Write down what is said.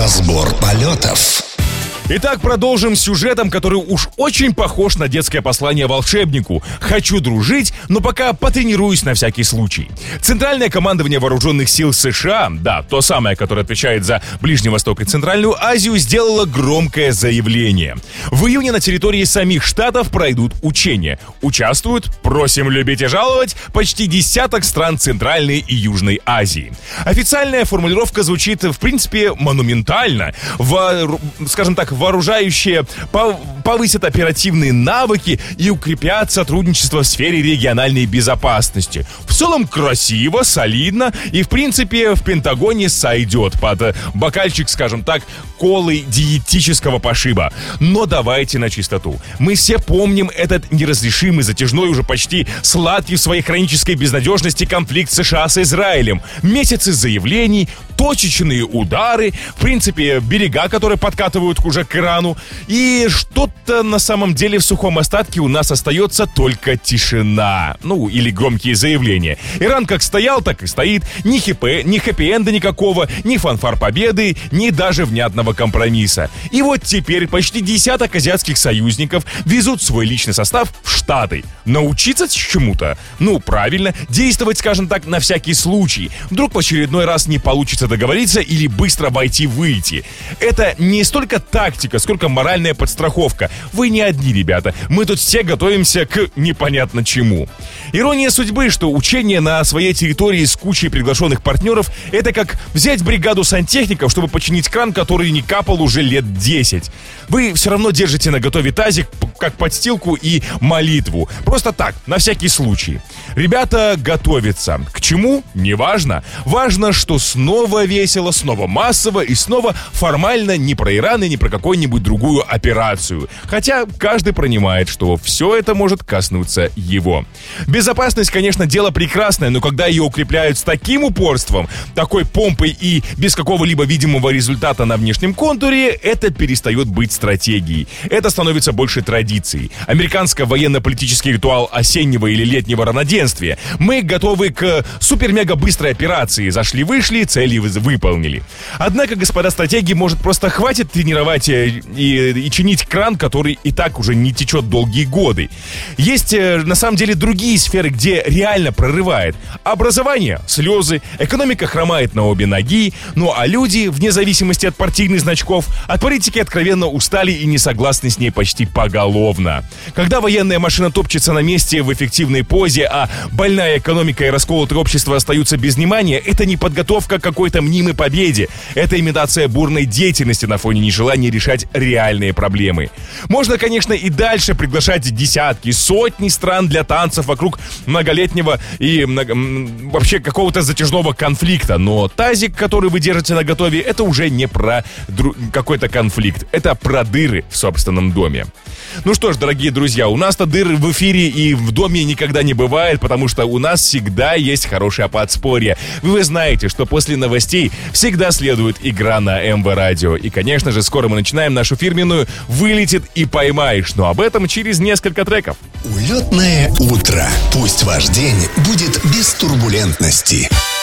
Разбор полетов. Итак, продолжим сюжетом, который уж очень похож на детское послание волшебнику. «Хочу дружить, но пока потренируюсь на всякий случай». Центральное командование вооруженных сил США, да, то самое, которое отвечает за Ближний Восток и Центральную Азию, сделало громкое заявление. В июне на территории самих штатов пройдут учения. Участвуют, просим любить и жаловать, почти десяток стран Центральной и Южной Азии. Официальная формулировка звучит, в принципе, монументально. Скажем так, вооружающие повысят оперативные навыки и укрепят сотрудничество в сфере региональной безопасности. В целом красиво, солидно и, в принципе, в Пентагоне сойдет под бокальчик, скажем так, колы диетического пошиба. Но давайте на чистоту. Мы все помним этот неразрешимый, затяжной, уже почти сладкий в своей хронической безнадежности конфликт США с Израилем. Месяцы заявлений, точечные удары, в принципе, берега, которые подкатывают уже к Ирану. И что-то на самом деле в сухом остатке у нас остается только тишина. Ну, или громкие заявления. Иран как стоял, так и стоит. Ни хэппи-энда никакого, ни фанфар победы, ни даже внятного компромисса. И вот теперь почти десяток азиатских союзников везут свой личный состав в Штаты. Научиться чему-то? Ну, правильно, действовать, скажем так, на всякий случай. Вдруг в очередной раз не получится договориться или быстро войти-выйти. Это не столько тактика, сколько моральная подстраховка. Вы не одни, ребята. Мы тут все готовимся к непонятно чему. Ирония судьбы, что учение на своей территории с кучей приглашенных партнеров — это как взять бригаду сантехников, чтобы починить кран, который не капал уже лет 10. Вы все равно держите наготове тазик, как подстилку и молитву. Просто так, на всякий случай. Ребята готовятся. К чему? Неважно. Важно, что снова весело, снова массово и снова формально не про Иран и не про какую-нибудь другую операцию. Хотя каждый понимает, что все это может коснуться его. Безопасность, конечно, дело прекрасное, но когда ее укрепляют с таким упорством, такой помпой и без какого-либо видимого результата на внешнем контуре, это перестает быть стратегией. Это становится больше традицией. Американский военно-политический ритуал осеннего или летнего равноденствия. Мы готовы к супер-мега-быстрой операции. Зашли-вышли, цели выполнили. Однако, господа стратеги, может, просто хватит тренировать и чинить кран, который и так уже не течет долгие годы. Есть, на самом деле, другие сферы, где реально прорывает. Образование — слезы, экономика хромает на обе ноги, ну а люди, вне зависимости от партийных значков, от политики откровенно устали и не согласны с ней почти поголовно. Когда военная машина топчется на месте в эффективной позе, а больная экономика и расколотое общество остаются без внимания, это не подготовка к какой-то мнимой победе. Это имитация бурной деятельности на фоне нежелания решать реальные проблемы. Можно, конечно, и дальше приглашать десятки, сотни стран для танцев вокруг многолетнего и вообще какого-то затяжного конфликта. Но тазик, который вы держите наготове, это уже не про какой-то конфликт. Это про дыры в собственном доме. Ну что ж, дорогие друзья, у нас-то дыр в эфире и в доме никогда не бывает, потому что у нас всегда есть хорошее подспорье. Вы знаете, что после новостей всегда следует игра на МВ Радио. И, конечно же, скоро мы начинаем нашу фирменную «Вылетит и поймаешь». Но об этом через несколько треков. Улетное утро. Пусть ваш день будет без турбулентности.